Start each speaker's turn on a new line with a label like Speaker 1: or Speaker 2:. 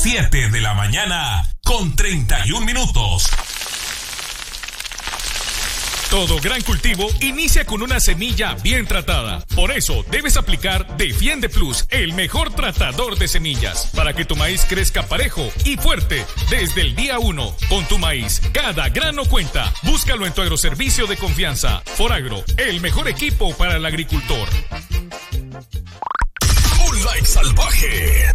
Speaker 1: 7 de la mañana con 31 minutos.
Speaker 2: Todo gran cultivo inicia con una semilla bien tratada. Por eso debes aplicar Defiende Plus, el mejor tratador de semillas, para que tu maíz crezca parejo y fuerte desde el día 1. Con tu maíz, cada grano cuenta. Búscalo en tu agroservicio de confianza. Foragro, el mejor equipo para el agricultor.
Speaker 1: Un like salvaje.